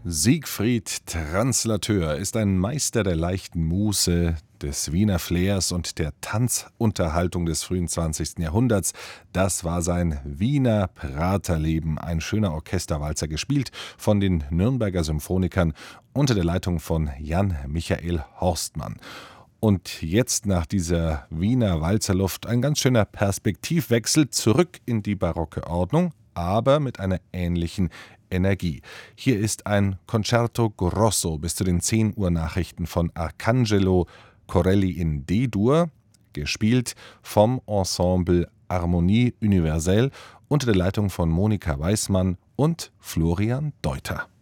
Siegfried Translateur ist ein Meister der leichten Muße, des Wiener Flairs und der Tanzunterhaltung des frühen 20. Jahrhunderts. Das war sein Wiener Praterleben, ein schöner Orchesterwalzer, gespielt von den Nürnberger Symphonikern unter der Leitung von Jan Michael Horstmann. Und jetzt nach dieser Wiener Walzerluft ein ganz schöner Perspektivwechsel zurück in die barocke Ordnung, aber mit einer ähnlichen Energie. Hier ist ein Concerto Grosso bis zu den 10 Uhr Nachrichten von Arcangelo Corelli in D-Dur, gespielt vom Ensemble Harmonie Universelle unter der Leitung von Monika Weissmann und Florian Deuter.